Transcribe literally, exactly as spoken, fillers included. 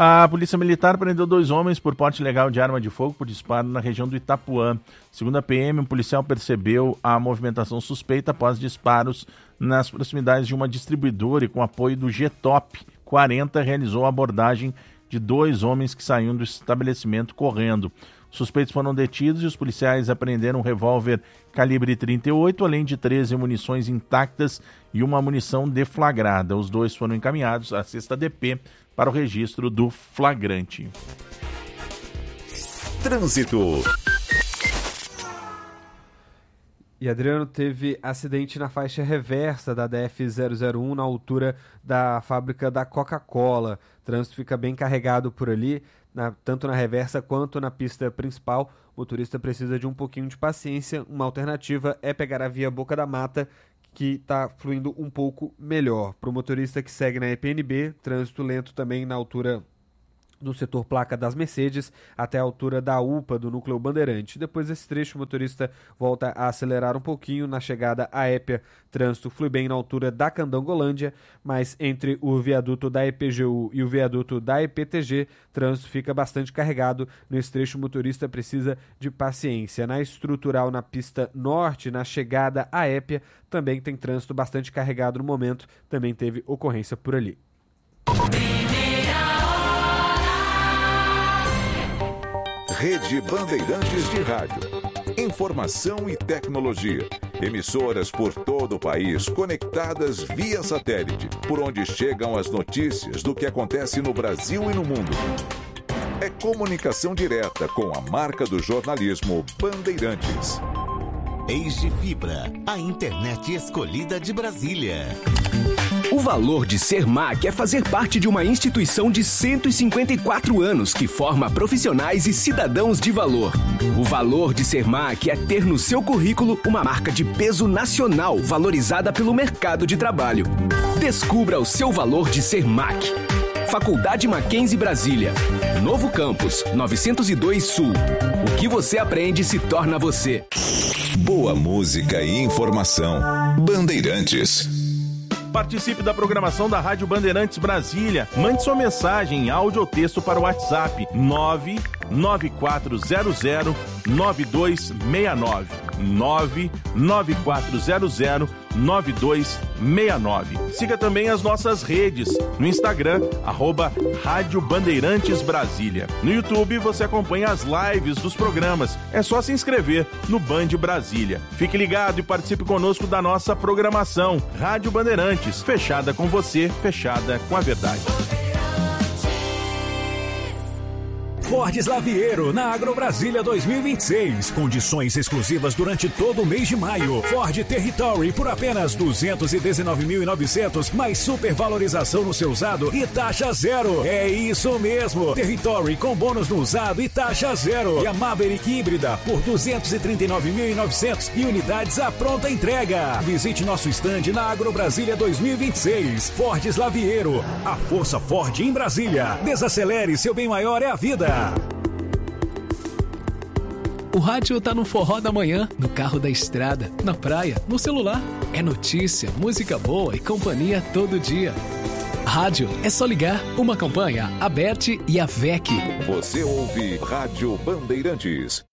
A Polícia Militar prendeu dois homens por porte ilegal de arma de fogo por disparo na região do Itapuã. Segundo a P M, um policial percebeu a movimentação suspeita após disparos nas proximidades de uma distribuidora e com apoio do G-Top quarenta realizou a abordagem de dois homens que saíam do estabelecimento correndo. Os suspeitos foram detidos e os policiais apreenderam um revólver calibre trinta e oito, além de treze munições intactas e uma munição deflagrada. Os dois foram encaminhados à sexta D P para o registro do flagrante. Trânsito. E Adriano, teve acidente na faixa reversa da D F zero zero um na altura da fábrica da Coca-Cola. O trânsito fica bem carregado por ali, na, tanto na reversa quanto na pista principal. O motorista precisa de um pouquinho de paciência. Uma alternativa é pegar a via Boca da Mata, que está fluindo um pouco melhor. Para o motorista que segue na E P N B, trânsito lento também na altura do setor placa das Mercedes até a altura da U P A do Núcleo Bandeirante. Depois desse trecho, o motorista volta a acelerar um pouquinho. Na chegada à Épia, trânsito flui bem na altura da Candangolândia, mas entre o viaduto da E P G U e o viaduto da E P T G, trânsito fica bastante carregado. Nesse trecho, o motorista precisa de paciência. Na estrutural, na pista norte, na chegada à Épia, também tem trânsito bastante carregado no momento. Também teve ocorrência por ali. Rede Bandeirantes de Rádio. Informação e tecnologia. Emissoras por todo o país conectadas via satélite, por onde chegam as notícias do que acontece no Brasil e no mundo. É comunicação direta com a marca do jornalismo Bandeirantes. Age Fibra, a internet escolhida de Brasília. O valor de ser M A C é fazer parte de uma instituição de cento e cinquenta e quatro anos que forma profissionais e cidadãos de valor. O valor de ser M A C é ter no seu currículo uma marca de peso nacional valorizada pelo mercado de trabalho. Descubra o seu valor de ser M A C. Faculdade Mackenzie Brasília. Novo Campus, novecentos e dois Sul. O que você aprende se torna você. Boa música e informação. Bandeirantes. Participe da programação da Rádio Bandeirantes Brasília. Mande sua mensagem em áudio ou texto para o WhatsApp nove nove quatro zero zero nove dois seis nove. nove nove quatro zero zero nove dois seis nove. Siga também as nossas redes no Instagram, arroba Rádio Bandeirantes Brasília. No YouTube você acompanha as lives dos programas. É só se inscrever no Band Brasília. Fique ligado e participe conosco da nossa programação. Rádio Bandeirantes, fechada com você, fechada com a verdade. Ford Slaviero na Agro Brasília dois mil e vinte e seis. Condições exclusivas durante todo o mês de maio. Ford Territory por apenas duzentos e dezenove mil e novecentos, mais supervalorização no seu usado e taxa zero. É isso mesmo. Territory com bônus no usado e taxa zero. E a Maverick híbrida por duzentos e trinta e nove mil e novecentos e unidades à pronta entrega. Visite nosso estande na Agro Brasília dois mil e vinte e seis. Ford Slaviero, a força Ford em Brasília. Desacelere, seu bem maior é a vida. O rádio tá no forró da manhã, no carro da estrada, na praia, no celular. É notícia, música boa e companhia todo dia. Rádio é só ligar. Uma campanha, a Bert e a V E C. Você ouve Rádio Bandeirantes.